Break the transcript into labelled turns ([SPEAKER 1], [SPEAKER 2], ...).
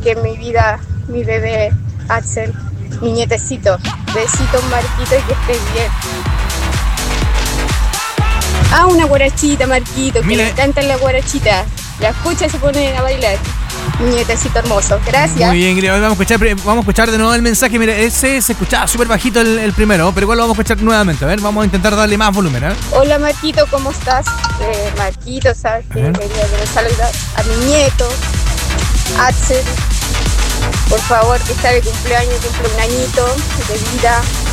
[SPEAKER 1] que en mi vida, mi bebé Axel, mi nietecito. Besitos, Marquito, y que estés bien. Una guarachita, Marquito, que
[SPEAKER 2] Mire.
[SPEAKER 1] le encanta la guarachita. La escucha y se pone a bailar. Mi nietecito hermoso, gracias.
[SPEAKER 2] Muy bien, querido. Vamos a escuchar de nuevo el mensaje. Mire, ese se escuchaba súper bajito el primero, pero igual lo vamos a escuchar nuevamente. A ver, vamos a intentar darle más volumen, ¿eh?
[SPEAKER 1] Hola, Marquito, ¿cómo estás? Marquito, ¿sabes que
[SPEAKER 2] Ajá.
[SPEAKER 1] quería que me saludar a mi nieto, Axel? Por favor, que está de cumpleaños, cumple un añito de vida.